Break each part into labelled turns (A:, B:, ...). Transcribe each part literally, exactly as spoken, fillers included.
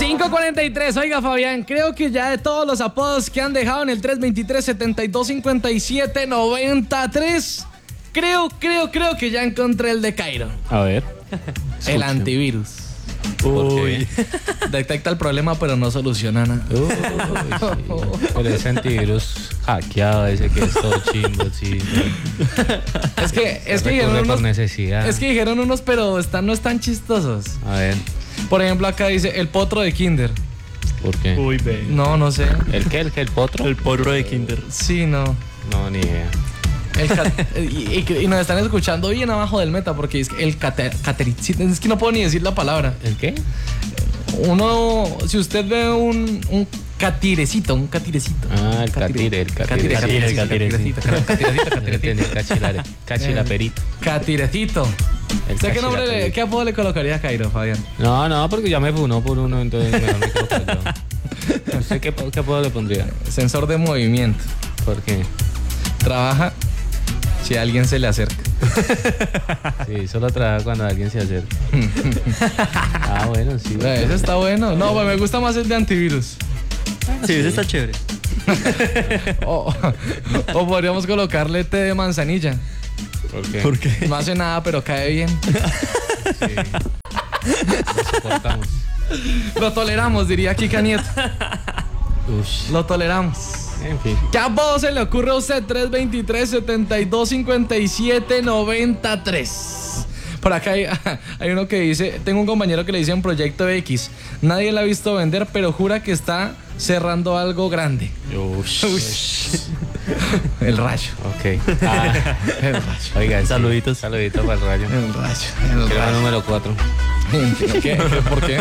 A: cinco cuarenta y tres, oiga Fabián, creo que ya de todos los apodos que han dejado en el tres veintitrés, setenta y dos, cincuenta y siete, noventa y tres, creo, creo, creo que ya encontré el de Cairo.
B: A ver.
A: El antivirus.
B: Uy.
A: Detecta el problema pero no soluciona nada.
B: Uy, sí. Pero ese antivirus hackeado, ese que es todo chimbo, sí.
A: Es que, es que dijeron
B: Recurre por
A: unos,
B: necesidad.
A: es que dijeron unos, pero están, no están chistosos.
B: A ver,
A: Por ejemplo, acá dice el potro de Kinder.
B: ¿por qué?
C: Uy, ve.
A: No, no sé.
B: ¿El qué? ¿El qué? ¿El potro?
C: El porro de Kinder.
A: Sí, no.
B: No, ni idea.
A: El cat- y, y- y nos están escuchando bien abajo del meta porque es que el cate- catericito, es que no puedo ni decir la palabra.
B: ¿El qué?
A: Uno, si usted ve un, un catirecito, un catirecito.
B: Ah, el catire, el catire.
A: Catire,
C: el catire,
A: catirecito, catirecito,
B: No entendí,
A: catirecito.
B: cachilare, cachilaperito.
A: Catirecito.
B: El
A: ¿Usted qué nombre, le-
B: cachilaperito.
A: qué apodo le colocaría a Cairo, Fabián?
B: No, no, porque ya me funó por uno, entonces mejor me quedo callado. ¿Usted qué, qué apodo le pondría?
A: Sensor de movimiento.
B: ¿Por qué?
A: Trabaja si alguien se le acerca.
B: Sí, solo trabaja cuando alguien se acerca. Ah, bueno, sí.
A: Eh, Ese está bueno. No, pues me gusta más el de antivirus.
C: Sí, ese está chévere.
A: O, o podríamos colocarle té de manzanilla.
B: ¿Por qué?
C: ¿Por qué?
A: No hace nada, pero cae bien.
B: Sí. Lo soportamos.
A: Lo toleramos, diría Kika Nieto.
B: Ush.
A: Lo toleramos.
B: En fin.
A: ¿Qué apodo se le ocurre a usted? tres veintitrés, setenta y dos, cincuenta y siete, noventa y tres. Por acá hay, hay uno que dice, tengo un compañero que le dice en Proyecto X, nadie la ha visto vender, pero jura que está cerrando algo grande.
B: Ush.
A: El rayo.
B: Ok. Ah,
A: El rayo.
B: oiga, sí.
C: Saluditos.
B: Saluditos para el rayo.
A: El rayo. El
B: Crema
A: rayo.
B: número cuatro.
A: ¿Qué? ¿Qué? ¿Por qué?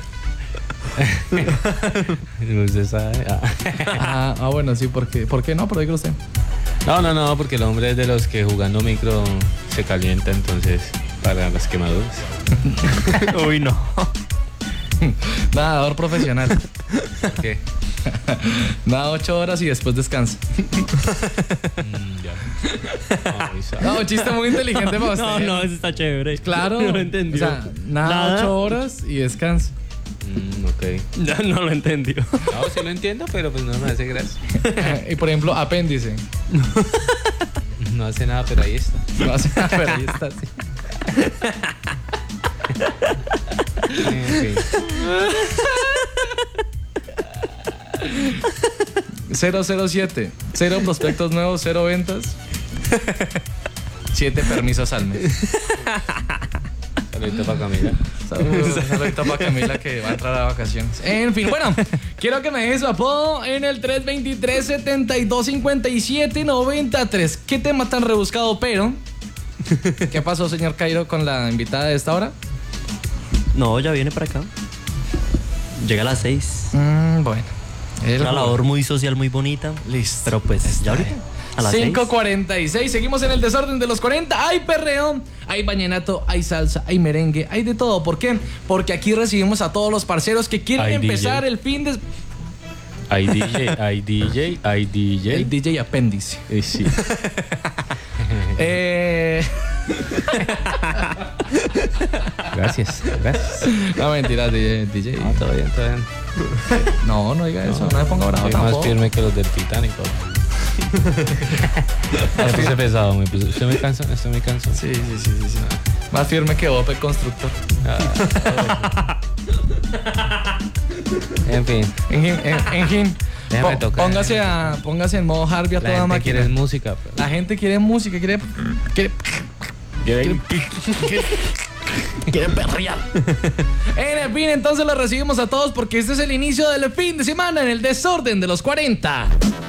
B: Usted sabe. Ah.
A: Ah, ah, bueno, sí, porque, ¿por qué no? Pero dígalo usted.
B: No, no, no, porque el hombre es de los que jugando micro se calienta, entonces, para las quemaduras.
C: Uy, no.
A: Nadador profesional.
B: ¿Por qué?
A: Nada ocho horas y después descansa.
B: Mm, ya. No, muy suave.
A: No, un chiste muy inteligente para usted.
C: No, no, ese está chévere.
A: Claro.
C: No lo entendió.
A: O sea, nada, ocho horas y descansa.
B: Mm, ok.
C: Ya no lo entendió.
B: No, sí lo entiendo, pero pues no me hace gracia.
A: Y por ejemplo, apéndice.
B: No hace nada, pero ahí está.
A: No hace nada, pero ahí está así.
B: En fin.
A: cero cero siete. Cero prospectos nuevos, cero ventas. Siete permisos al mes.
B: Saludito para Camila.
A: Saludos, un saludito para Camila que va a entrar a vacaciones. En fin, bueno, quiero que me deje su apodo en el tres veintitrés, setenta y dos, cincuenta y siete, noventa y tres. ¿Qué tema tan rebuscado, pero? ¿Qué pasó, señor Cairo, con la invitada de esta hora?
C: No, ya viene para acá. Llega a las seis.
A: Mm, bueno. El
C: Una labor muy social, muy bonita.
A: Listo.
C: Pero pues, ya ahorita. A las
A: cinco cuarenta y seis, seguimos en el desorden de los cuarenta. Hay perreo, hay vallenato, hay salsa, hay merengue, hay de todo. ¿Por qué? Porque aquí recibimos a todos los parceros que quieren
B: Hay
A: empezar
B: D J.
A: el fin de...
B: Hay D J, hay D J, hay D J.
A: El D J apéndice.
B: Eh, sí.
A: Eh...
B: Gracias, gracias.
A: No, mentira, D J. D J.
B: No, todo bien, todo bien.
A: No, no diga eso, no me ponga bravo
B: Soy más
A: tampoco.
B: firme que los del Titanic. Me puse pesado, me puse. Estoy muy cansado, estoy muy cansado.
A: Sí, sí, sí, sí, sí. Más firme que Bob el constructor.
B: Ah, en fin.
A: En fin, en, en fin.
B: Déjame
A: Po-
B: tocar.
A: Póngase, a, póngase en modo Harvey a
B: La
A: toda
B: gente
A: máquina.
B: quiere música. Pero...
A: La gente quiere música, quiere... quiere Quieren perrear. En fin, entonces los recibimos a todos porque este es el inicio del fin de semana en el desorden de los cuarenta.